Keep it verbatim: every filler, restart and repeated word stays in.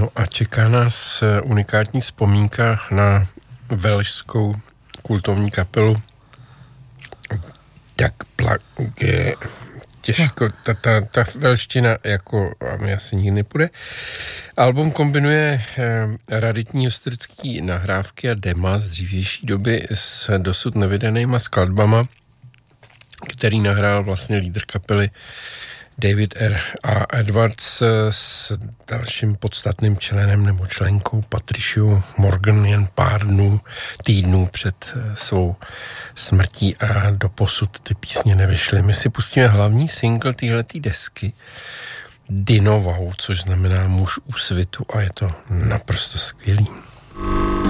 No a čeká nás unikátní vzpomínka na velšskou kultovní kapelu Tak Plage. Těžko, ta, ta, ta velština jako a mi asi nikdy nepůjde. Album kombinuje eh, raditní historický nahrávky a dema z dřívější doby s dosud nevydanýma skladbama, který nahrál vlastně lídr kapely David R. A. Edwards s dalším podstatným členem nebo členkou Patriciou Morgan jen pár dnů, týdnů před svou smrtí a doposud ty písně nevyšly. My si pustíme hlavní single téhletý desky Dinovou, což znamená muž úsvitu a je to naprosto skvělý.